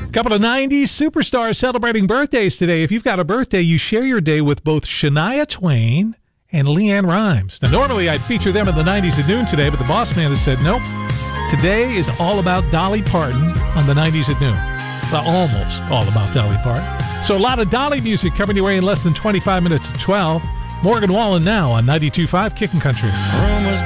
Couple of 90s superstars celebrating birthdays today. If you've got a birthday, you share your day with both Shania Twain and LeAnn Rimes. Now, normally I'd feature them in the 90s at noon today, but the boss man has said, nope, today is all about Dolly Parton on the 90s at noon. Well, almost all about Dolly Parton. So a lot of Dolly music coming your way in less than 25 minutes to 12. Morgan Wallen now on 92.5 Kickin' Country. Rumors